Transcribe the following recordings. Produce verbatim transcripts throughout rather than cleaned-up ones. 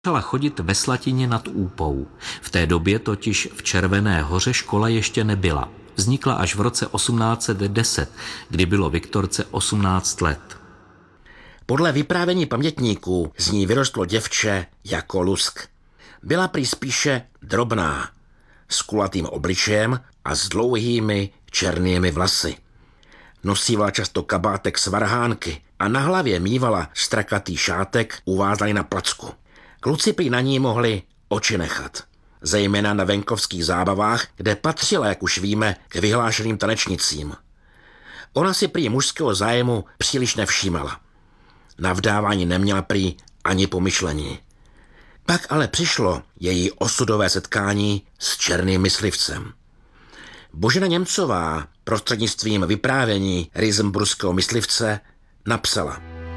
začala chodit ve Slatině nad Úpou. V té době totiž v Červené Hoře škola ještě nebyla. Vznikla až v roce osmnáct set deset, kdy bylo Viktorce osmnáct let. Podle vyprávění pamětníků z ní vyrostlo děvče jako lusk. Byla prý spíše drobná, s kulatým obličejem a s dlouhými černými vlasy. Nosívala často kabátek z varhánky a na hlavě mívala strakatý šátek uvázaný na placku. Kluci prý na ní mohli oči nechat, zejména na venkovských zábavách, kde patřila, jak už víme, k vyhlášeným tanečnicím. Ona si prý mužského zájmu příliš nevšímala. Na vdávání neměla prý ani pomyšlení. Pak ale přišlo její osudové setkání s černým myslivcem. Božena Němcová prostřednictvím vyprávění Riesenburského myslivce napsala: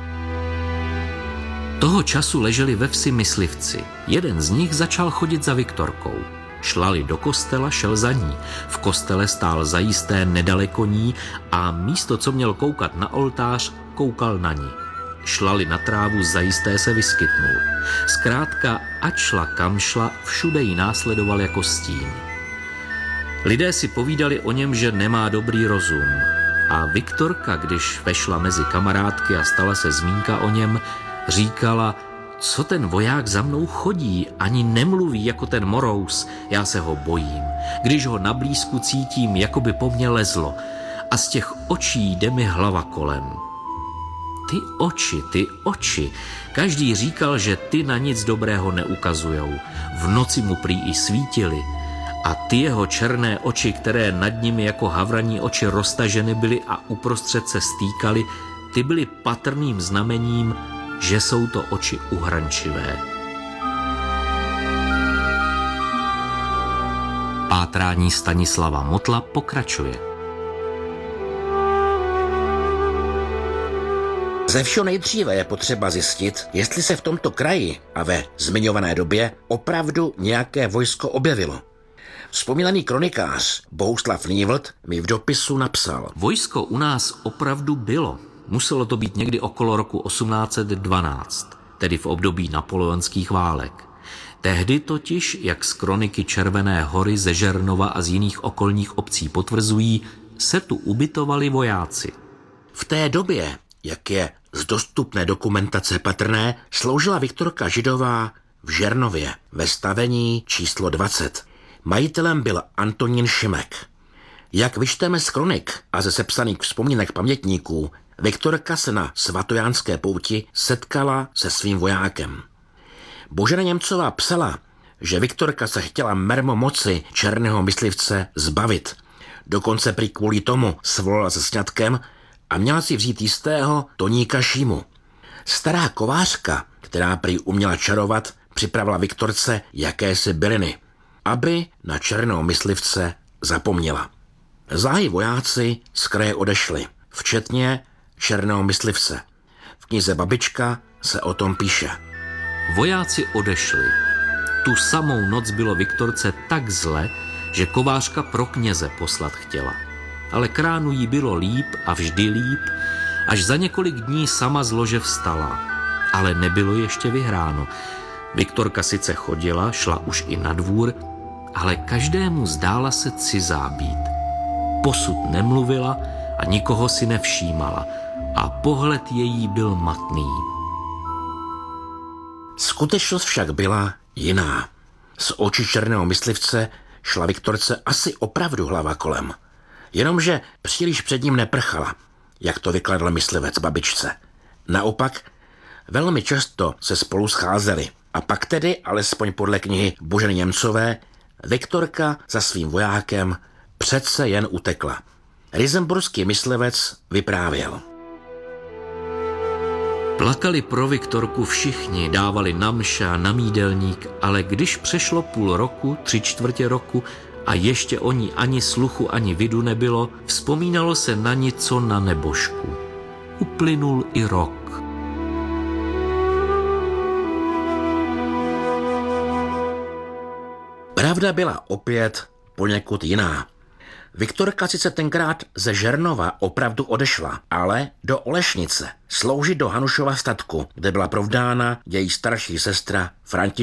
Toho času leželi ve vsi myslivci. Jeden z nich začal chodit za Viktorkou. Šlali do kostela, šel za ní. V kostele stál zajisté nedaleko ní a místo, co měl koukat na oltář, koukal na ní. Šlali na trávu, zajisté se vyskytnul. Zkrátka, ať šla kam šla, všude jí následoval jako stín. Lidé si povídali o něm, že nemá dobrý rozum. A Viktorka, když vešla mezi kamarádky a stala se zmínka o něm, říkala: co ten voják za mnou chodí, ani nemluví jako ten morous, já se ho bojím. Když ho na blízku cítím, jako by po mně lezlo, a z těch očí jde mi hlava kolem. Ty oči, ty oči. Každý říkal, že ty na nic dobrého neukazujou. V noci mu prý i svítily. A ty jeho černé oči, které nad nimi jako havraní oči roztaženy byly a uprostřed se stýkaly, ty byly patrným znamením, že jsou to oči uhrančivé. Pátrání Stanislava Motla pokračuje. Ze všeho nejdříve je potřeba zjistit, jestli se v tomto kraji a ve zmiňované době opravdu nějaké vojsko objevilo. Vzpomínaný kronikář Bohuslav Nývlt mi v dopisu napsal: Vojsko u nás opravdu bylo. Muselo to být někdy okolo roku osmnáct set dvanáct, tedy v období napoleonských válek. Tehdy totiž, jak z kroniky Červené Hory, ze Žernova a z jiných okolních obcí potvrzují, se tu ubytovali vojáci. V té době, jak je z dostupné dokumentace patrné, sloužila Viktorka Židová v Žernově ve stavení číslo dvacet. Majitelem byl Antonín Šimek. Jak vyčteme z kronik a ze sepsaných vzpomínek pamětníků, Viktorka se na svatojánské pouti setkala se svým vojákem. Božena Němcová psala, že Viktorka se chtěla mermomoci černého myslivce zbavit. Dokonce prý kvůli tomu svolala se sňatkem a měla si vzít jistého Toníka Šímu. Stará kovářka, která prý uměla čarovat, připravila Viktorce jakési byliny, aby na černého myslivce zapomněla. Záhy vojáci z kraje odešli, včetně černého myslivce. V knize Babička se o tom píše. Vojáci odešli. Tu samou noc bylo Viktorce tak zle, že kovářka pro kněze poslat chtěla. Ale kránu jí bylo líp a vždy líp, až za několik dní sama z lože vstala. Ale nebylo ještě vyhráno. Viktorka sice chodila, šla už i na dvůr, ale každému zdála se cizá být. Posud nemluvila a nikoho si nevšímala a pohled její byl matný. Skutečnost však byla jiná. Z očí černého myslivce šla Viktorce asi opravdu hlava kolem. Jenomže příliš před ním neprchala, jak to vykladl myslivec babičce. Naopak, velmi často se spolu scházeli a pak tedy, alespoň podle knihy Boženy Němcové, Viktorka za svým vojákem přece jen utekla. Riesenburský myslivec vyprávěl. Plakali pro Viktorku všichni, dávali na mše a na mídelník, ale když přešlo půl roku, tři čtvrtě roku a ještě o ní ani sluchu, ani vidu nebylo, vzpomínalo se na ní co na nebožku. Uplynul i rok. Pravda byla opět poněkud jiná. Viktorka sice tenkrát ze Žernova opravdu odešla, ale do Olešnice, sloužit do Hanušova statku, kde byla provdána její starší sestra Františka